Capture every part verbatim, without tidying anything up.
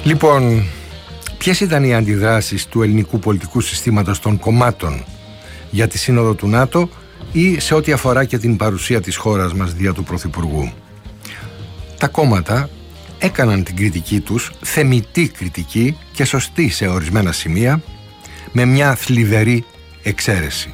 Λοιπόν, ποιες ήταν οι αντιδράσεις του ελληνικού πολιτικού συστήματος των κομμάτων για τη Σύνοδο του ΝΑΤΟ ή σε ό,τι αφορά και την παρουσία της χώρας μας δια του Πρωθυπουργού? Τα κόμματα έκαναν την κριτική τους, θεμιτή κριτική και σωστή σε ορισμένα σημεία, με μια θλιβερή εξαίρεση.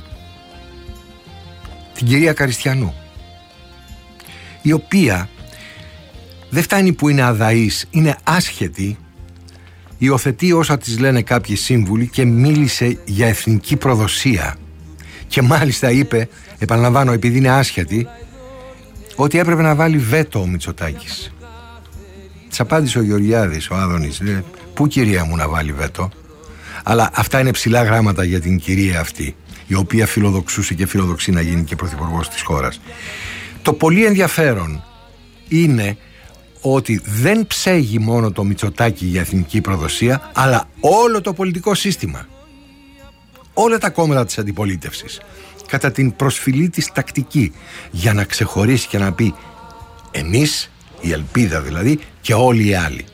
Την κυρία Καριστιανού, η οποία δεν φτάνει που είναι αδαής, είναι άσχετη, υιοθετεί όσα της λένε κάποιοι σύμβουλοι και μίλησε για εθνική προδοσία. Και μάλιστα είπε, επαναλαμβάνω επειδή είναι άσχετη, ότι έπρεπε να βάλει βέτο ο Μητσοτάκης. Της απάντησε ο Γεωργιάδης, ο Άδωνης, λέει, πού κυρία μου να βάλει βέτο? Αλλά αυτά είναι ψηλά γράμματα για την κυρία αυτή, η οποία φιλοδοξούσε και φιλοδοξεί να γίνει και πρωθυπουργός της χώρας. Το πολύ ενδιαφέρον είναι ότι δεν ψέγει μόνο το Μητσοτάκη για εθνική προδοσία, αλλά όλο το πολιτικό σύστημα. Όλα τα κόμματα της αντιπολίτευσης, κατά την προσφυλή της τακτική, για να ξεχωρίσει και να πει εμείς, η ελπίδα δηλαδή, και όλοι οι άλλοι.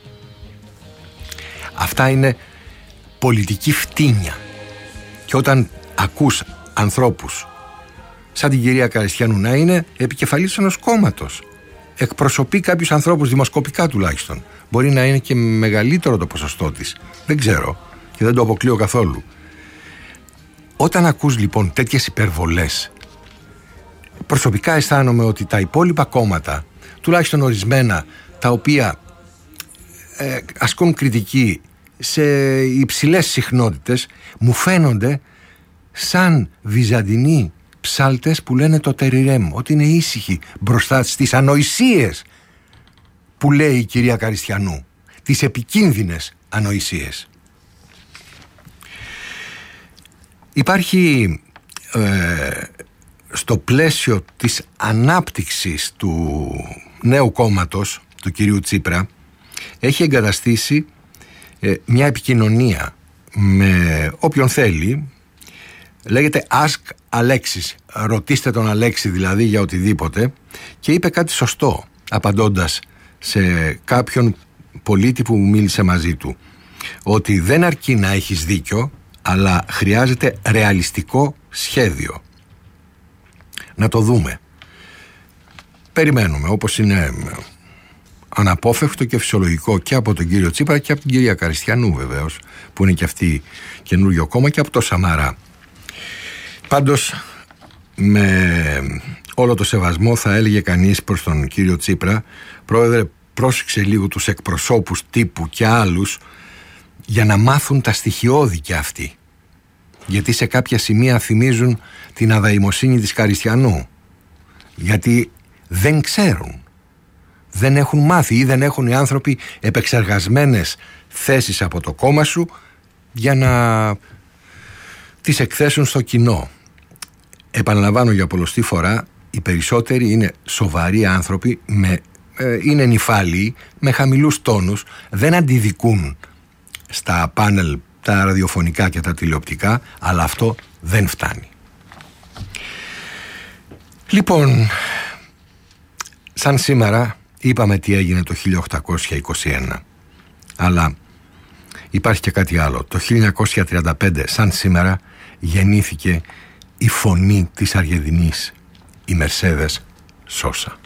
Αυτά είναι πολιτική φτύνια. Και όταν ακούς ανθρώπους σαν την κυρία Καριστιανού να είναι επικεφαλής ενός κόμματος, εκπροσωπεί κάποιους ανθρώπους, δημοσκοπικά τουλάχιστον, μπορεί να είναι και μεγαλύτερο το ποσοστό της, δεν ξέρω και δεν το αποκλείω καθόλου. Όταν ακούς λοιπόν τέτοιες υπερβολές, προσωπικά αισθάνομαι ότι τα υπόλοιπα κόμματα, τουλάχιστον ορισμένα, τα οποία ε, ασκούν κριτική σε υψηλές συχνότητες, μου φαίνονται σαν βυζαντινοί ψάλτες που λένε το τεριρέμ, ότι είναι ήσυχοι μπροστά στις ανοησίες που λέει η κυρία Καριστιανού, τις επικίνδυνες ανοησίες. Υπάρχει ε, στο πλαίσιο της ανάπτυξης του νέου κόμματος του κυρίου Τσίπρα, έχει εγκαταστήσει ε, μια επικοινωνία με όποιον θέλει. Λέγεται Ask Alexis, ρωτήστε τον Αλέξη δηλαδή για οτιδήποτε, και είπε κάτι σωστό απαντώντας σε κάποιον πολίτη που μίλησε μαζί του, ότι δεν αρκεί να έχεις δίκιο, αλλά χρειάζεται ρεαλιστικό σχέδιο. Να το δούμε. Περιμένουμε, όπως είναι αναπόφευκτο και φυσιολογικό και από τον κύριο Τσίπρα και από την κυρία Καριστιανού βεβαίως, που είναι και αυτή καινούριο κόμμα, και από το Σαμαρά. Πάντως, με όλο το σεβασμό θα έλεγε κανείς προς τον κύριο Τσίπρα, πρόεδρε, πρόσεξε λίγο τους εκπροσώπους τύπου και άλλους για να μάθουν τα στοιχειώδη και αυτοί. Γιατί σε κάποια σημεία θυμίζουν την αδαημοσύνη της Καριστιανού. Γιατί δεν ξέρουν. Δεν έχουν μάθει ή δεν έχουν οι άνθρωποι επεξεργασμένες θέσεις από το κόμμα σου για να τις εκθέσουν στο κοινό. Επαναλαμβάνω για πολλοστή φορά, οι περισσότεροι είναι σοβαροί άνθρωποι, με, ε, είναι νηφάλιοι, με χαμηλούς τόνους, δεν αντιδικούν στα πάνελ τα ραδιοφωνικά και τα τηλεοπτικά, αλλά αυτό δεν φτάνει. Λοιπόν, σαν σήμερα είπαμε τι έγινε το χίλια οκτακόσια είκοσι ένα, αλλά υπάρχει και κάτι άλλο. Το χίλια εννιακόσια τριάντα πέντε, σαν σήμερα, γεννήθηκε η φωνή της Αργεντινής, η Μερσέδες Σόσα.